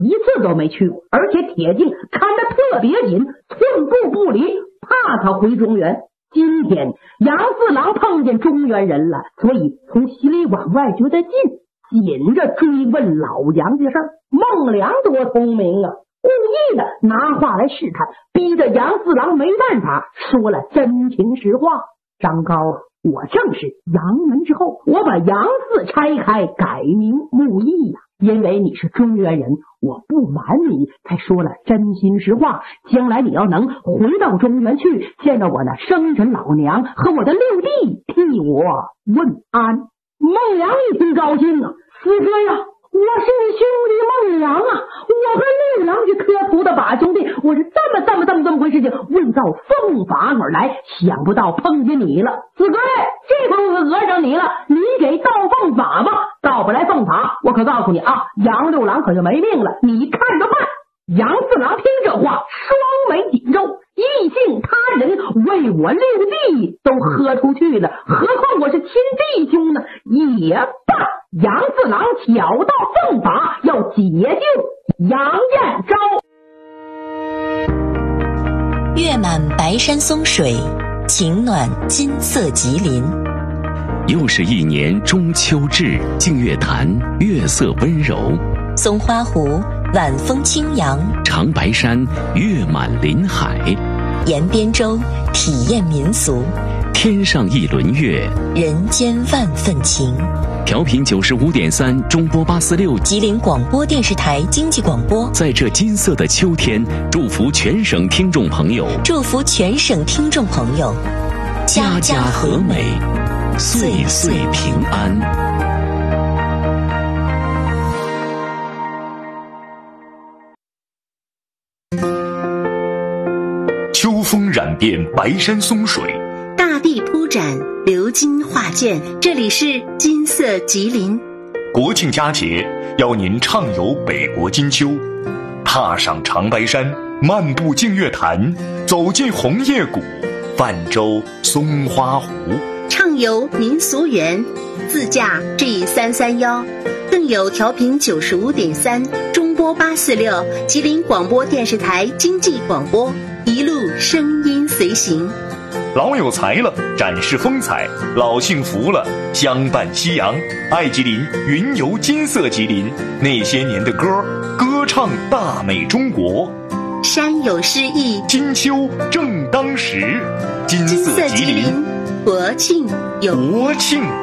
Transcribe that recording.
一次都没去过，而且铁镜看得特别紧，寸步不离，怕他回中原。今天杨四郎碰见中原人了，所以从西里往外觉得近，紧着追问老杨家事儿。孟良多聪明啊，故意的拿话来试探，逼着杨四郎没办法，说了真情实话。张高，我正是杨门之后，我把杨四拆开，改名穆义呀。因为你是中原人，我不瞒你，才说了真心实话。将来你要能回到中原去，见到我那生身老娘和我的六弟，替我问安。孟良一听高兴啊，四哥呀，我是你兄弟孟良啊，我和六郎是磕头的把兄弟，我是这么回事情，问到奉法而来，想不到碰见你了。四哥，这回我讹上你了，你给道奉法吧，到不来奉法，我可告诉你啊，杨六郎可就没命了，你看着办。杨四郎听这话，双眉紧皱，异姓他人为我六弟都喝出去了，何况我是亲弟兄呢？也罢，杨四郎巧到奉法，要解救杨彦昭。 月满白山松水，晴暖金色吉林。 又是一年中秋至，净月潭月色温柔， 松花湖晚风轻扬， 长白山月满林海， 沿边州体验民俗， 天上一轮月， 人间万份情。 调频95.3中波846 吉林广播电视台经济广播， 在这金色的秋天，祝福全省听众朋友， 祝福全省听众朋友， 家家和美，岁岁平安。 秋风染遍白山松水， 大地铺展鎏金画卷，这里是金色吉林。 国庆佳节，邀您畅游北国金秋，踏上长白山，漫步净月潭，走进红叶谷，泛舟松花湖， 畅游民俗园，自驾 G331，更有调频95.3中波846吉林广播电视台经济广播，一路声音随行。 老有才了，展示风采；老幸福了，相伴夕阳。爱吉林，云游金色吉林，那些年的歌，歌唱大美中国。 山有诗意， 金秋正当时。金色吉林，国庆有国庆。